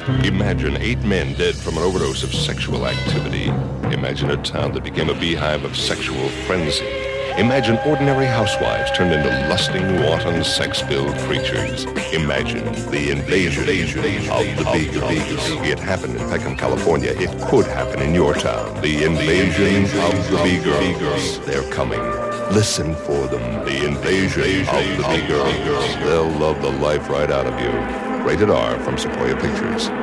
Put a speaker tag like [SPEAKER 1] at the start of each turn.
[SPEAKER 1] Imagine 8 men dead from an overdose of sexual activity. Imagine a town that became a beehive of sexual frenzy. Imagine ordinary housewives turned into lusting, wanton, sex-filled creatures. Imagine the invasion of the Beagles. It happened in Peckham, California. It could happen in your town. The invasion of the Beagles. They're coming. Listen for them. The invasion of the Beagles. They'll love the life right out of you. Rated R from Sequoia Pictures.